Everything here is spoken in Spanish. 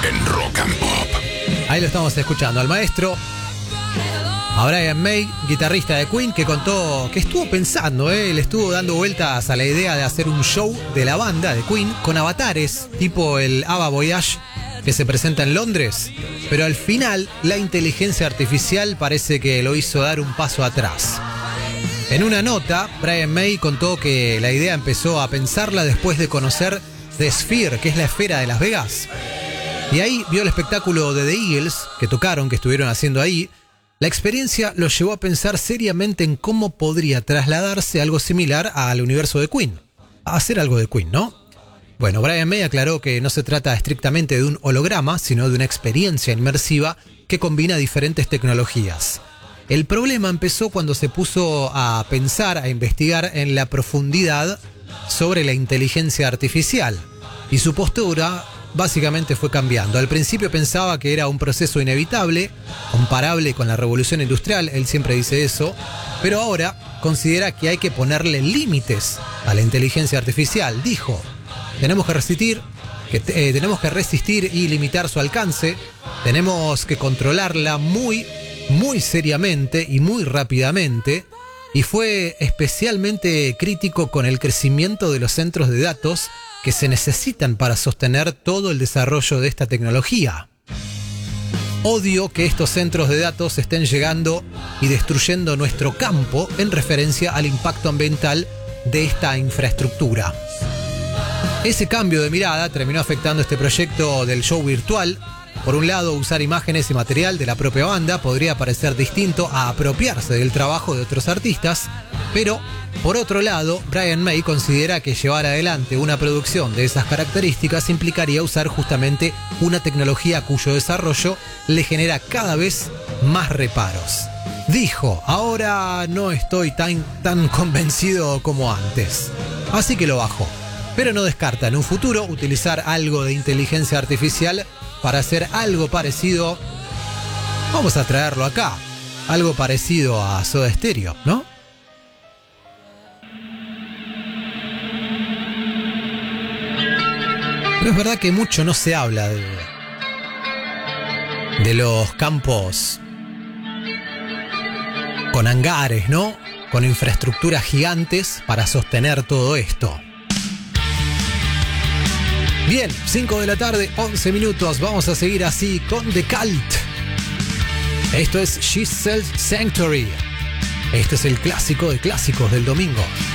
en Rock and Pop. Ahí lo estamos escuchando al maestro, a Brian May, guitarrista de Queen, que contó que estuvo pensando, le estuvo dando vueltas a la idea de hacer un show de la banda de Queen con avatares, tipo el Ava Voyage que se presenta en Londres, pero al final la inteligencia artificial parece que lo hizo dar un paso atrás. En una nota, Brian May contó que la idea empezó a pensarla después de conocer The Sphere, que es la esfera de Las Vegas. Y ahí vio el espectáculo de The Eagles, que estuvieron haciendo ahí. La experiencia lo llevó a pensar seriamente en cómo podría trasladarse algo similar al universo de Queen. A hacer algo de Queen, ¿no? Bueno, Brian May aclaró que no se trata estrictamente de un holograma, sino de una experiencia inmersiva que combina diferentes tecnologías. El problema empezó cuando se puso a pensar, a investigar en la profundidad sobre la inteligencia artificial. Y su postura básicamente fue cambiando. Al principio pensaba que era un proceso inevitable, comparable con la revolución industrial, él siempre dice eso, pero ahora considera que hay que ponerle límites a la inteligencia artificial. Dijo, tenemos que resistir y limitar su alcance, tenemos que controlarla muy seriamente y muy rápidamente, y fue especialmente crítico con el crecimiento de los centros de datos que se necesitan para sostener todo el desarrollo de esta tecnología. Odio que estos centros de datos estén llegando y destruyendo nuestro campo en referencia al impacto ambiental de esta infraestructura. Ese cambio de mirada terminó afectando este proyecto del show virtual. Por un lado, usar imágenes y material de la propia banda podría parecer distinto a apropiarse del trabajo de otros artistas, pero por otro lado, Brian May considera que llevar adelante una producción de esas características implicaría usar justamente una tecnología cuyo desarrollo le genera cada vez más reparos. Dijo, ahora no estoy tan convencido como antes, así que lo bajó, pero no descarta en un futuro utilizar algo de inteligencia artificial para hacer algo parecido. Vamos a traerlo acá, algo parecido a Soda Stereo, ¿no? Pero es verdad que mucho no se habla de los campos con hangares, ¿no? Con infraestructuras gigantes para sostener todo esto. Bien, 5 de la tarde, 11 minutos. Vamos a seguir así con The Cult. Esto es She Sells Sanctuary. Este es el clásico de clásicos del domingo.